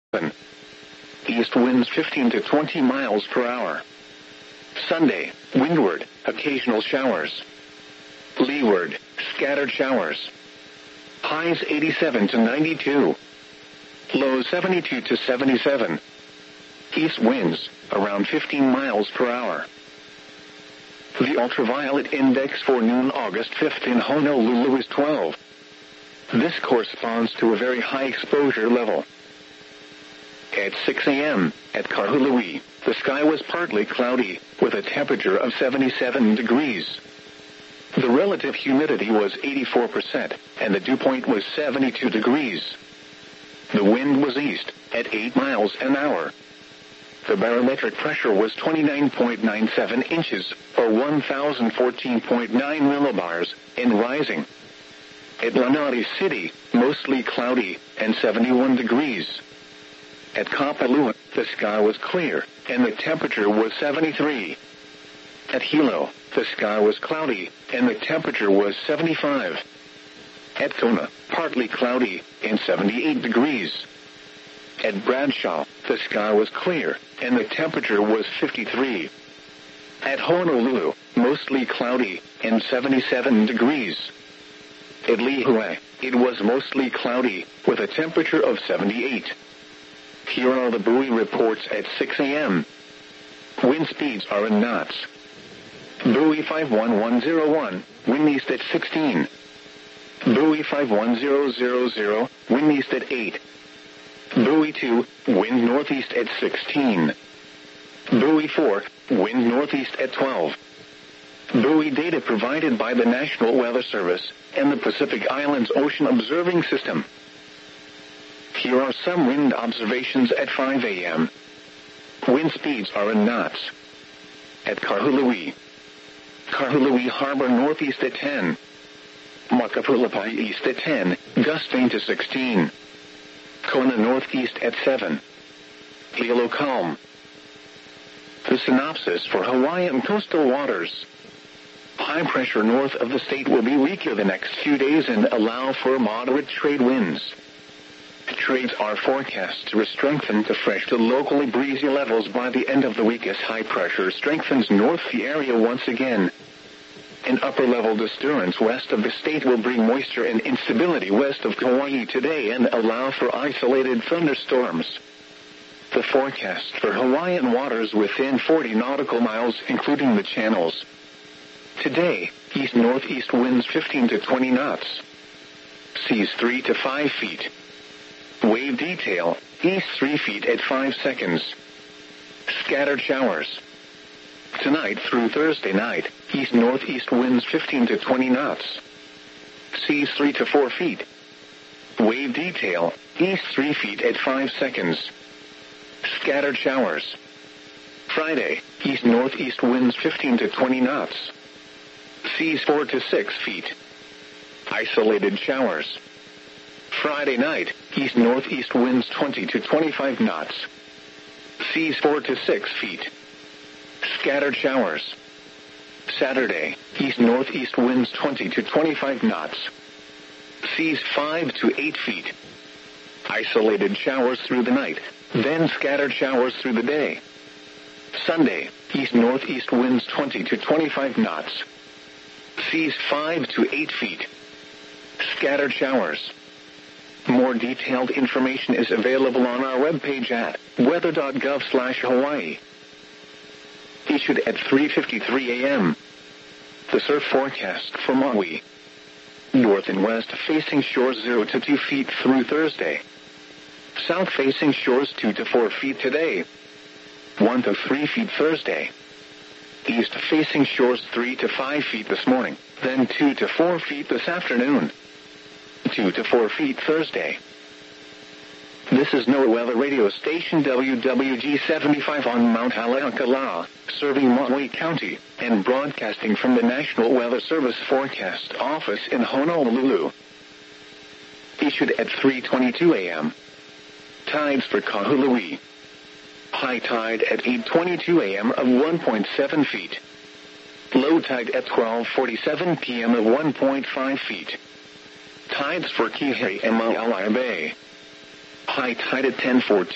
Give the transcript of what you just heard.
East winds 15 to 20 miles per hour. Sunday, windward, occasional showers. Leeward, scattered showers. Highs 87 to 92. Lows 72 to 77. East winds, around 15 miles per hour. The ultraviolet index for noon August 5th in Honolulu is 12. This corresponds to a very high exposure level. At 6 a.m., at Kahului, the sky was partly cloudy, with a temperature of 77 degrees. The relative humidity was 84%, and the dew point was 72 degrees. The wind was east, at 8 miles an hour. The barometric pressure was 29.97 inches, or 1,014.9 millibars, and rising. At Lanai City, mostly cloudy, and 71 degrees. At Kapalua, the sky was clear, and the temperature was 73. At Hilo, the sky was cloudy, and the temperature was 75. At Kona, partly cloudy, and 78 degrees. At Bradshaw, the sky was clear, and the temperature was 53. At Honolulu, mostly cloudy, and 77 degrees. At Lihue, it was mostly cloudy, with a temperature of 78. Here are the buoy reports at 6 a.m. Wind speeds are in knots. Buoy 51101, wind east at 16. Buoy 51000, wind east at 8. Buoy 2, wind northeast at 16. Buoy 4, wind northeast at 12. Buoy data provided by the National Weather Service and the Pacific Islands Ocean Observing System. Here are some wind observations at 5 a.m. Wind speeds are in knots. At Kahului. Kahului Harbor northeast at 10. Makapulapai east at 10, gusting to 16. Kona northeast at 7. Hilo calm. The synopsis for Hawaiian coastal waters. High pressure north of the state will be weaker the next few days and allow for moderate trade winds. Trades are forecast to strengthen to fresh to locally breezy levels by the end of the week as high pressure strengthens north the area once again. An upper-level disturbance west of the state will bring moisture and instability west of Kauai today and allow for isolated thunderstorms. The forecast for Hawaiian waters within 40 nautical miles, including the channels. Today, east-northeast winds 15 to 20 knots. Seas 3 to 5 feet. Wave detail, east 3 feet at 5 seconds. Scattered showers. Tonight through Thursday night, east-northeast winds 15 to 20 knots. Seas 3 to 4 feet. Wave detail, east 3 feet at 5 seconds. Scattered showers. Friday, east-northeast winds 15 to 20 knots. Seas 4 to 6 feet. Isolated showers. Friday night, east-northeast winds 20 to 25 knots. Seas 4 to 6 feet. Scattered showers. Saturday, east-northeast winds 20 to 25 knots. Seas 5 to 8 feet. Isolated showers through the night, then scattered showers through the day. Sunday, east-northeast winds 20 to 25 knots. Seas 5 to 8 feet. Scattered showers. More detailed information is available on our webpage at weather.gov/Hawaii. Issued at 3:53 a.m. The surf forecast for Maui. North and west facing shores 0 to 2 feet through Thursday. South facing shores 2 to 4 feet today. 1 to 3 feet Thursday. East facing shores 3 to 5 feet this morning, then 2 to 4 feet this afternoon. 2 to 4 feet Thursday. This is NOAA Weather Radio Station WWG-75 on Mount Haleakala, serving Maui County, and broadcasting from the National Weather Service Forecast Office in Honolulu. Issued at 3:22 a.m. Tides for Kahului. High tide at 8:22 a.m. of 1.7 feet. Low tide at 12:47 p.m. of 1.5 feet. Tides for Kihei and Maui Bay. High tide at 10:14